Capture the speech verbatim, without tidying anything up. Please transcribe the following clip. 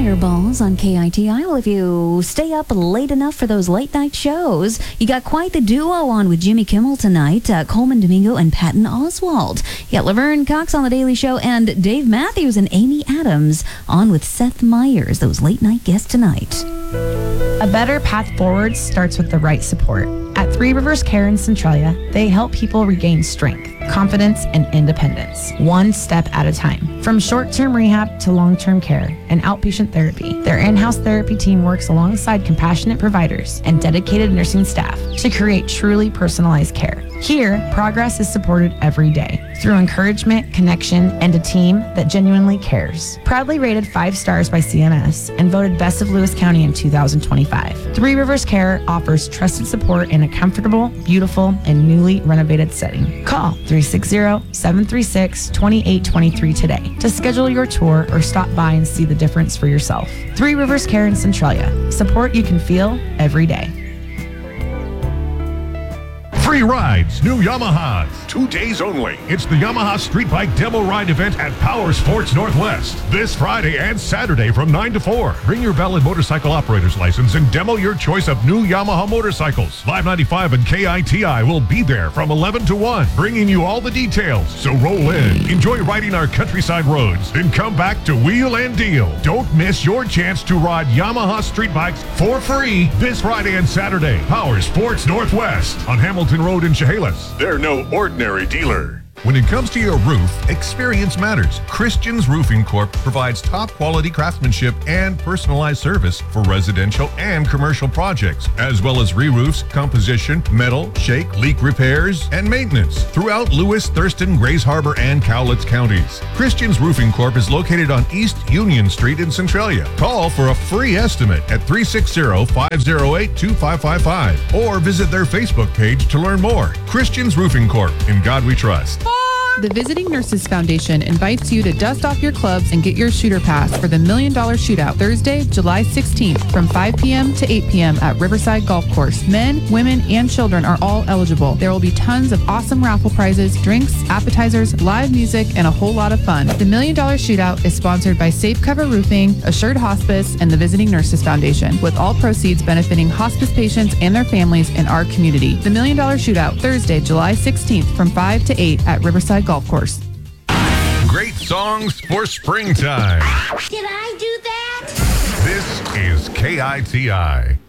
Fireballs on K I T I. Well, if you stay up late enough for those late night shows, you got quite the duo on with Jimmy Kimmel tonight. Uh, Coleman Domingo and Patton Oswalt. You got Laverne Cox on The Daily Show and Dave Matthews and Amy Adams on with Seth Meyers, those late night guests tonight. A better path forward starts with the right support. At Three Rivers Care in Centralia, they help people regain strength, confidence, and independence, one step at a time. From short-term rehab to long-term care and outpatient therapy, their in-house therapy team works alongside compassionate providers and dedicated nursing staff to create truly personalized care. Here, progress is supported every day through encouragement, connection, and a team that genuinely cares. Proudly rated five stars by C M S and voted Best of Lewis County in two thousand twenty-five. Three Rivers Care offers trusted support in a comfortable, beautiful, and newly renovated setting. Call three six zero, seven three six, two eight two three today to schedule your tour or stop by and see the difference for yourself. Three Rivers Care in Centralia. Support you can feel every day. Free rides, new Yamahas. Two days only. It's the Yamaha Street Bike Demo Ride event at Power Sports Northwest. This Friday and Saturday from nine to four. Bring your valid motorcycle operator's license and demo your choice of new Yamaha motorcycles. five ninety-five and K I T I will be there from eleven to one, bringing you all the details. So roll in, enjoy riding our countryside roads, then come back to wheel and deal. Don't miss your chance to ride Yamaha street bikes for free this Friday and Saturday. Power Sports Northwest on Hamilton Road in Chehalis. They're no ordinary dealer. When it comes to your roof, experience matters. Christian's Roofing Corp provides top quality craftsmanship and personalized service for residential and commercial projects, as well as re-roofs, composition, metal, shake, leak repairs, and maintenance throughout Lewis, Thurston, Grays Harbor, and Cowlitz counties. Christian's Roofing Corp is located on East Union Street in Centralia. Call for a free estimate at three six zero, five zero eight, two five five five or visit their Facebook page to learn more. Christian's Roofing Corp. In God we trust. The Visiting Nurses Foundation invites you to dust off your clubs and get your shooter pass for the Million Dollar Shootout Thursday, July sixteenth from five p.m. to eight p.m. at Riverside Golf Course. Men, women, and children are all eligible. There will be tons of awesome raffle prizes, drinks, appetizers, live music, and a whole lot of fun. The Million Dollar Shootout is sponsored by Safe Cover Roofing, Assured Hospice, and the Visiting Nurses Foundation, with all proceeds benefiting hospice patients and their families in our community. The Million Dollar Shootout Thursday, July sixteenth from five to eight at Riverside Golf Course. Great songs for springtime. Did I do that? This is K I T I.